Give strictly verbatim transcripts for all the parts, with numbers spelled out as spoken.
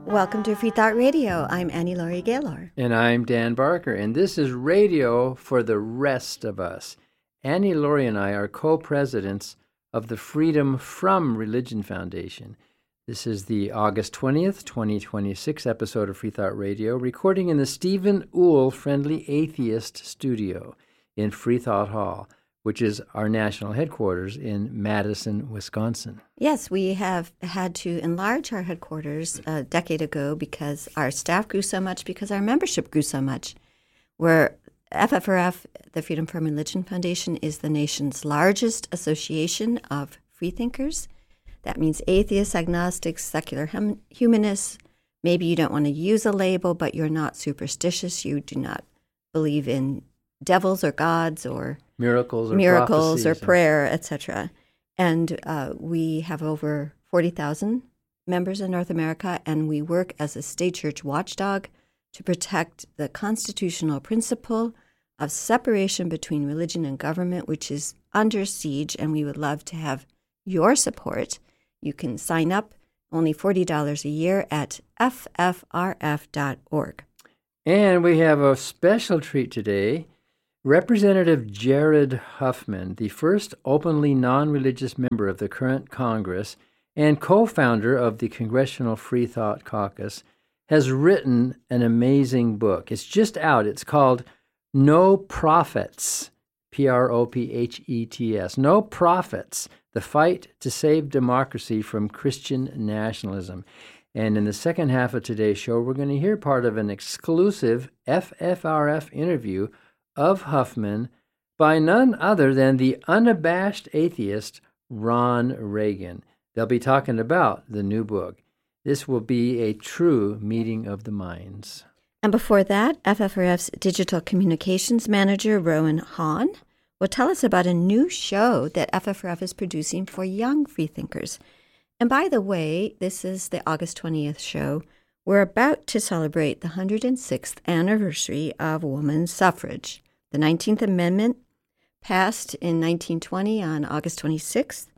Welcome to Free Thought Radio. I'm Annie Laurie Gaylor. And I'm Dan Barker, and this is Radio for the Rest of Us. Annie Laurie and I are co-presidents of the Freedom from Religion Foundation. This is the August twentieth, twenty twenty-six episode of Free Thought Radio, recording in the Stephen Uhl Friendly Atheist Studio in Free Thought Hall, which is our national headquarters in Madison, Wisconsin. Yes, we have had to enlarge our headquarters a decade ago because our staff grew so much, because our membership grew so much. We're F F R F, the Freedom from Religion Foundation, is the nation's largest association of freethinkers. That means atheists, agnostics, secular hum- humanists. Maybe you don't want to use a label, but you're not superstitious. You do not believe in devils or gods or miracles or miracles or prophecies. prayer, et cetera. And uh, we have over forty thousand members in North America, and we work as a state church watchdog to protect the constitutional principle of separation between religion and government, which is under siege, and we would love to have your support. You can sign up, only forty dollars a year, at F F R F dot org. And we have a special treat today. Representative Jared Huffman, the first openly non-religious member of the current Congress and co-founder of the Congressional Free Thought Caucus, has written an amazing book. It's just out. It's called No Prophets, P R O P H E T S, No Prophets, The Fight to Save Democracy from Christian Nationalism. And in the second half of today's show, we're going to hear part of an exclusive F F R F interview of Huffman by none other than the unabashed atheist Ron Reagan. They'll be talking about the new book. This will be a true meeting of the minds. And before that, F F R F's Digital Communications Manager, Rowan Hahn, will tell us about a new show that F F R F is producing for young freethinkers. And by the way, this is the August twentieth show. We're about to celebrate the one hundred sixth anniversary of women's suffrage. The nineteenth Amendment passed in nineteen twenty on August twenty-sixth,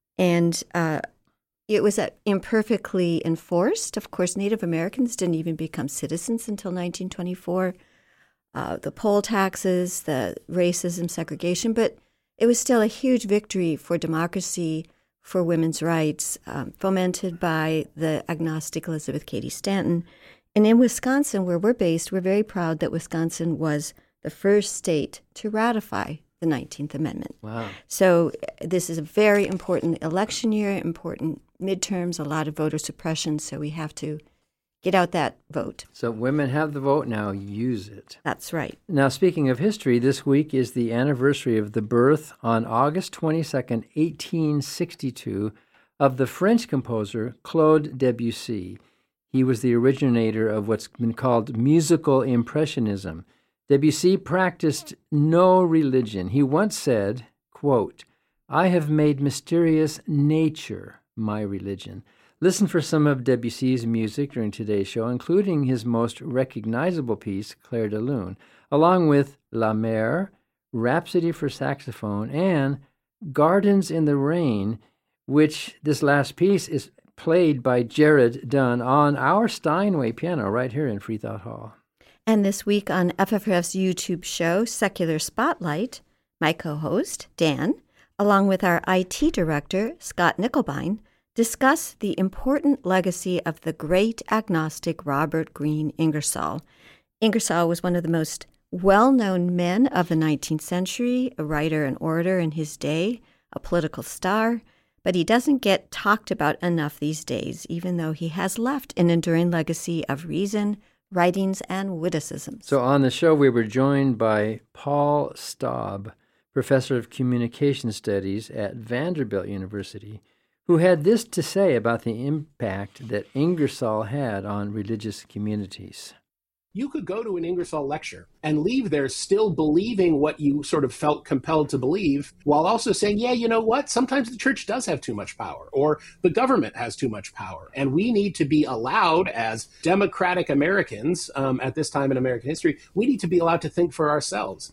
and uh, it was uh, imperfectly enforced. Of course, Native Americans didn't even become citizens until nineteen twenty-four. Uh, the poll taxes, the racism, segregation, but it was still a huge victory for democracy, for women's rights, um, fomented by the agnostic Elizabeth Cady Stanton. And in Wisconsin, where we're based, we're very proud that Wisconsin was the first state to ratify the nineteenth Amendment. Wow. So this is a very important election year, important midterms, a lot of voter suppression, so we have to get out that vote. So women have the vote now, use it. That's right. Now, speaking of history, this week is the anniversary of the birth on August twenty-second, eighteen sixty-two, of the French composer Claude Debussy. He was the originator of what's been called musical impressionism. Debussy practiced no religion. He once said, quote, "I have made mysterious nature my religion." Listen for some of Debussy's music during today's show, including his most recognizable piece, Clair de Lune, along with La Mer, Rhapsody for Saxophone, and Gardens in the Rain, which this last piece is played by Jared Dunn on our Steinway piano right here in Free Thought Hall. And this week on F F R F's YouTube show, Secular Spotlight, my co-host, Dan, along with our I T director, Scott Nickelbein, discuss the important legacy of the great agnostic Robert Greene Ingersoll. Ingersoll was one of the most well-known men of the nineteenth century, a writer and orator in his day, a political star, but he doesn't get talked about enough these days, even though he has left an enduring legacy of reason, writings, and witticisms. So on the show, we were joined by Paul Staub, professor of communication studies at Vanderbilt University, who had this to say about the impact that Ingersoll had on religious communities. You could go to an Ingersoll lecture and leave there still believing what you sort of felt compelled to believe, while also saying, yeah, you know what? Sometimes the church does have too much power, or the government has too much power. And we need to be allowed, as democratic Americans um, at this time in American history, we need to be allowed to think for ourselves.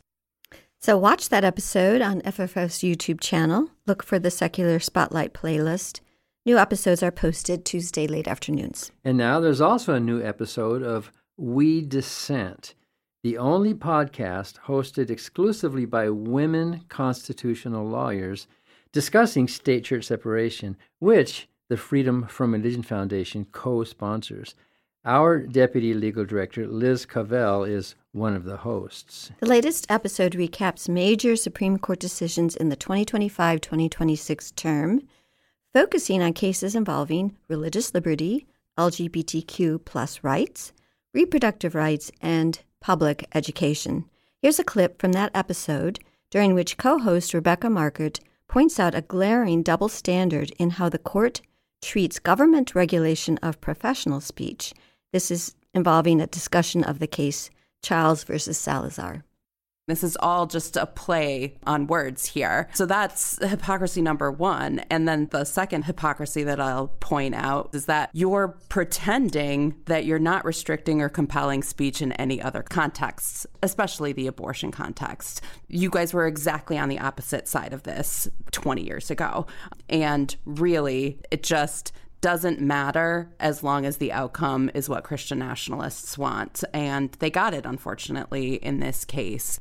So watch that episode on F F F's YouTube channel. Look for the Secular Spotlight playlist. New episodes are posted Tuesday late afternoons. And now there's also a new episode of We Dissent, the only podcast hosted exclusively by women constitutional lawyers discussing state-church separation, which the Freedom from Religion Foundation co-sponsors. Our Deputy Legal Director, Liz Cavell, is one of the hosts. The latest episode recaps major Supreme Court decisions in the twenty twenty-five twenty twenty-six term, focusing on cases involving religious liberty, L G B T Q plus rights, reproductive rights, and public education. Here's a clip from that episode during which co-host Rebecca Markert points out a glaring double standard in how the court treats government regulation of professional speech. This is involving a discussion of the case Childs versus Salazar. This is all just a play on words here. So that's hypocrisy number one. And then the second hypocrisy that I'll point out is that you're pretending that you're not restricting or compelling speech in any other contexts, especially the abortion context. You guys were exactly on the opposite side of this twenty years ago. And really, it just doesn't matter as long as the outcome is what Christian nationalists want. And they got it, unfortunately, in this case.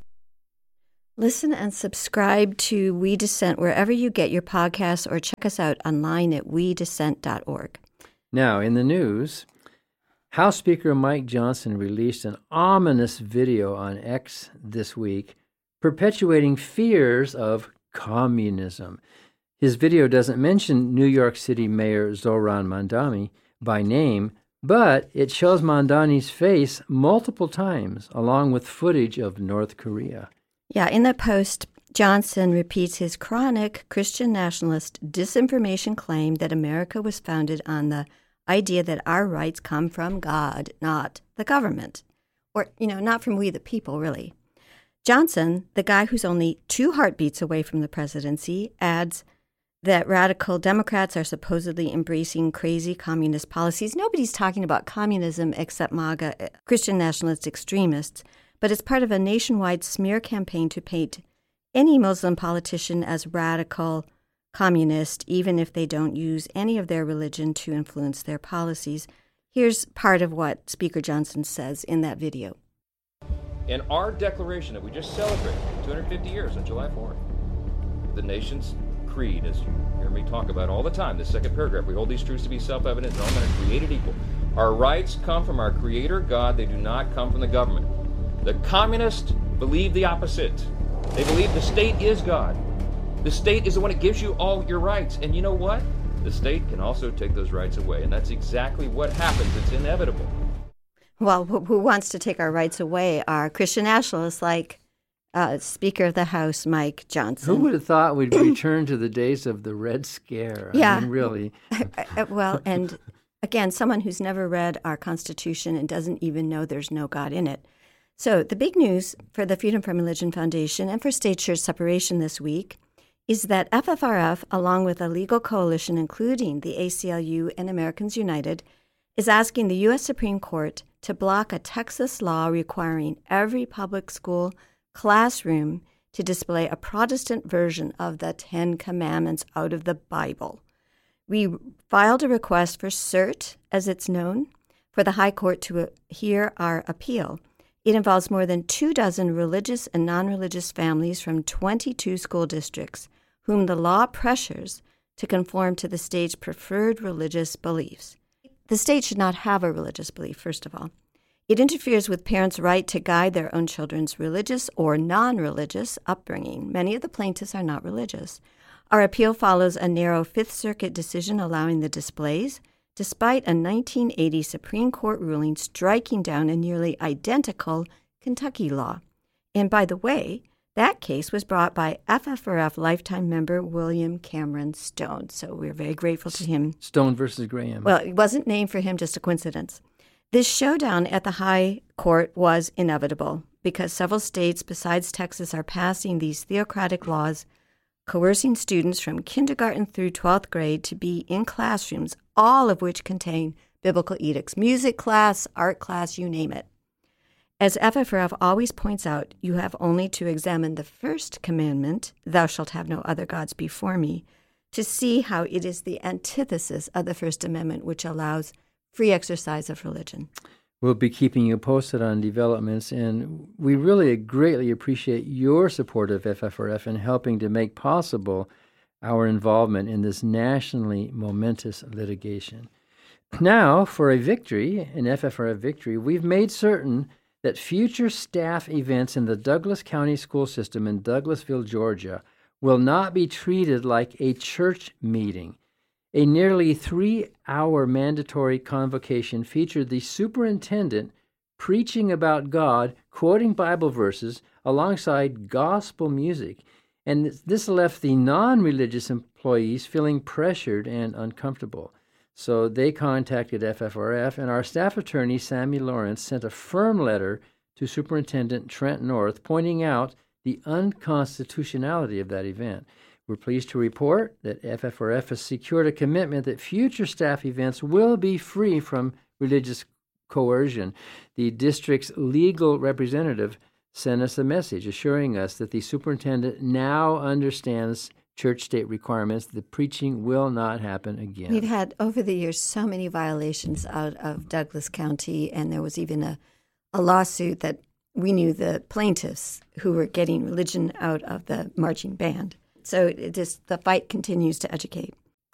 Listen and subscribe to We Dissent wherever you get your podcasts, or check us out online at we dissent dot org. Now, in the news, House Speaker Mike Johnson released an ominous video on X this week perpetuating fears of communism. His video doesn't mention New York City Mayor Zohran Mamdani by name, but it shows Mamdani's face multiple times, along with footage of North Korea. Yeah, in the post, Johnson repeats his chronic Christian nationalist disinformation claim that America was founded on the idea that our rights come from God, not the government. Or, you know, not from we the people, really. Johnson, the guy who's only two heartbeats away from the presidency, adds that radical Democrats are supposedly embracing crazy communist policies. Nobody's talking about communism except MAGA, Christian nationalist extremists. But it's part of a nationwide smear campaign to paint any Muslim politician as radical communist, even if they don't use any of their religion to influence their policies. Here's part of what Speaker Johnson says in that video. In our declaration that we just celebrated, two hundred fifty years on July fourth, the nation's creed, as you hear me talk about all the time, the second paragraph, we hold these truths to be self-evident and all men are created equal. Our rights come from our Creator God, they do not come from the government. The communists believe the opposite. They believe the state is God. The state is the one that gives you all your rights. And you know what? The state can also take those rights away. And that's exactly what happens. It's inevitable. Well, who wants to take our rights away are Christian nationalists like uh, Speaker of the House Mike Johnson. Who would have thought we'd return to the days of the Red Scare? Yeah. I mean, really. Well, and again, someone who's never read our Constitution and doesn't even know there's no God in it. So the big news for the Freedom from Religion Foundation and for state-church separation this week is that F F R F, along with a legal coalition including the A C L U and Americans United, is asking the U S Supreme Court to block a Texas law requiring every public school classroom to display a Protestant version of the Ten Commandments out of the Bible. We filed a request for cert, as it's known, for the High Court to hear our appeal. It involves more than two dozen religious and non-religious families from twenty-two school districts, whom the law pressures to conform to the state's preferred religious beliefs. The state should not have a religious belief, first of all. It interferes with parents' right to guide their own children's religious or non-religious upbringing. Many of the plaintiffs are not religious. Our appeal follows a narrow Fifth Circuit decision allowing the displays, despite a nineteen eighty Supreme Court ruling striking down a nearly identical Kentucky law. And by the way, that case was brought by F F R F lifetime member William Cameron Stone, so we're very grateful to him. Stone versus Graham. Well, it wasn't named for him, just a coincidence. This showdown at the High Court was inevitable because several states besides Texas are passing these theocratic laws coercing students from kindergarten through twelfth grade to be in classrooms, all of which contain biblical edicts, music class, art class, you name it. As F F R F always points out, you have only to examine the first commandment, thou shalt have no other gods before me, to see how it is the antithesis of the First Amendment, which allows free exercise of religion. We'll be keeping you posted on developments, and we really greatly appreciate your support of F F R F in helping to make possible our involvement in this nationally momentous litigation. Now, for a victory, an F F R F victory, we've made certain that future staff events in the Douglas County School System in Douglasville, Georgia, will not be treated like a church meeting. A nearly three-hour mandatory convocation featured the superintendent preaching about God, quoting Bible verses alongside gospel music, and this left the non-religious employees feeling pressured and uncomfortable. So they contacted F F R F, and our staff attorney, Sammy Lawrence, sent a firm letter to Superintendent Trent North pointing out the unconstitutionality of that event. We're pleased to report that F F R F has secured a commitment that future staff events will be free from religious coercion. The district's legal representative sent us a message assuring us that the superintendent now understands church-state requirements. The preaching will not happen again. We've had, over the years, so many violations out of Douglas County, and there was even a, a lawsuit that we knew the plaintiffs who were getting religion out of the marching band. So it just, the fight continues to educate.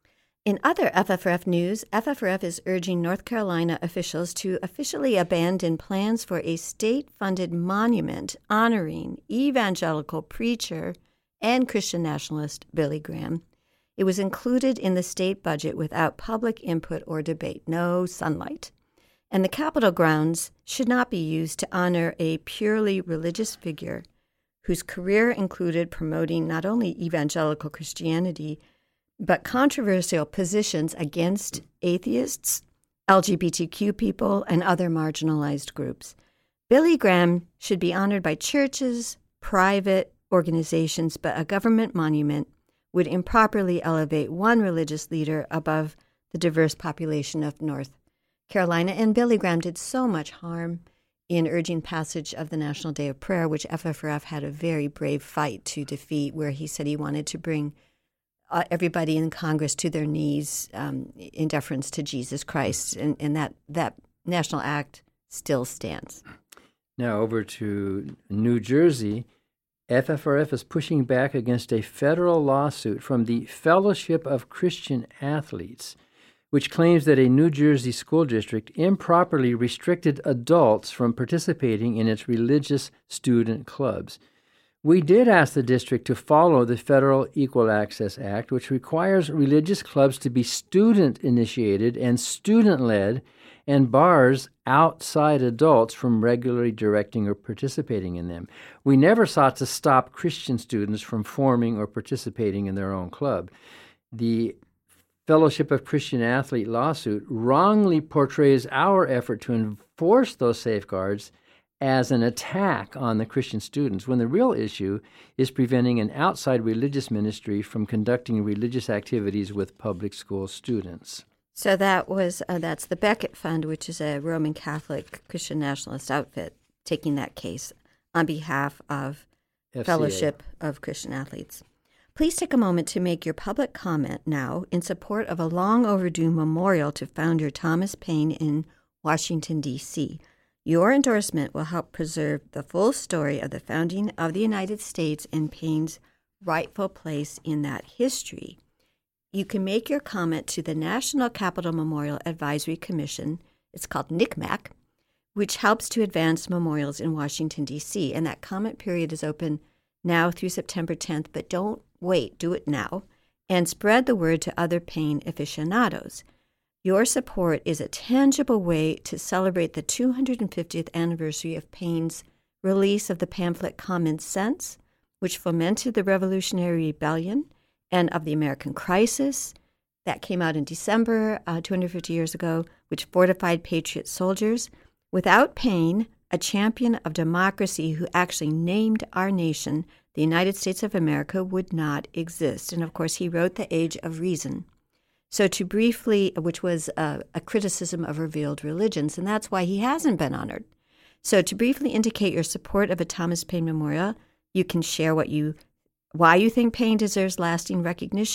In other F F R F news, F F R F is urging North Carolina officials to officially abandon plans for a state-funded monument honoring evangelical preacher and Christian nationalist Billy Graham. It was included in the state budget without public input or debate, no sunlight. And the Capitol grounds should not be used to honor a purely religious figure whose career included promoting not only evangelical Christianity, but controversial positions against atheists, L G B T Q people, and other marginalized groups. Billy Graham should be honored by churches, private organizations, but a government monument would improperly elevate one religious leader above the diverse population of North Carolina. And Billy Graham did so much harm in urging passage of the National Day of Prayer, which F F R F had a very brave fight to defeat, where he said he wanted to bring uh, everybody in Congress to their knees um, in deference to Jesus Christ. And, and that, that national act still stands. Now over to New Jersey. F F R F is pushing back against a federal lawsuit from the Fellowship of Christian Athletes, which claims that a New Jersey school district improperly restricted adults from participating in its religious student clubs. We did ask the district to follow the Federal Equal Access Act, which requires religious clubs to be student-initiated and student-led, and bars outside adults from regularly directing or participating in them. We never sought to stop Christian students from forming or participating in their own club. The Fellowship of Christian Athlete lawsuit wrongly portrays our effort to enforce those safeguards as an attack on the Christian students, when the real issue is preventing an outside religious ministry from conducting religious activities with public school students. So that was uh, that's the Becket Fund, which is a Roman Catholic Christian nationalist outfit, taking that case on behalf of F C A. Fellowship of Christian Athletes. Please take a moment to make your public comment now in support of a long overdue memorial to founder Thomas Paine in Washington, D C Your endorsement will help preserve the full story of the founding of the United States and Paine's rightful place in that history. You can make your comment to the National Capital Memorial Advisory Commission, it's called N C M A C, which helps to advance memorials in Washington, D C And that comment period is open now through September tenth, but don't wait, do it now, and spread the word to other Paine aficionados. Your support is a tangible way to celebrate the two hundred fiftieth anniversary of Paine's release of the pamphlet Common Sense, which fomented the Revolutionary Rebellion, and of the American Crisis, that came out in December uh, two hundred fifty years ago, which fortified patriot soldiers. Without Paine, a champion of democracy who actually named our nation, the United States of America, would not exist. And of course, he wrote The Age of Reason. So to briefly, which was a, a criticism of revealed religions, and that's why he hasn't been honored. So to briefly indicate your support of a Thomas Paine memorial, you can share what you, why you think Paine deserves lasting recognition.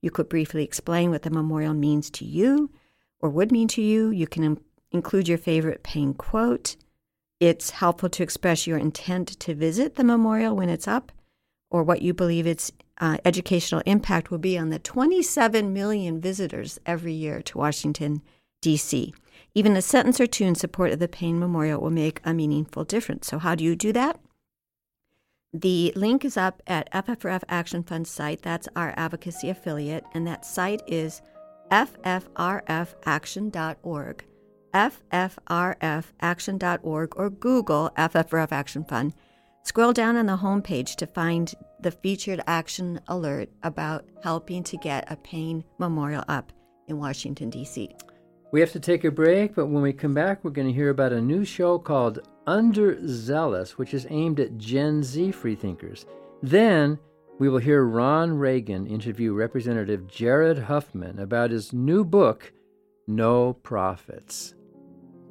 You could briefly explain what the memorial means to you or would mean to you. You can im- include your favorite Paine quote. It's helpful to express your intent to visit the memorial when it's up, or what you believe its uh, educational impact will be on the twenty-seven million visitors every year to Washington, D C Even a sentence or two in support of the Paine Memorial will make a meaningful difference. So how do you do that? The link is up at F F R F Action Fund site. That's our advocacy affiliate, and that site is F F R F action dot org. F F R F action dot org, or Google F F R F Action Fund. Scroll down on the homepage to find the featured action alert about helping to get a Paine Memorial up in Washington, D C We have to take a break, but when we come back, we're going to hear about a new show called Underzealous, which is aimed at Gen Z freethinkers. Then we will hear Ron Reagan interview Representative Jared Huffman about his new book, No Profits.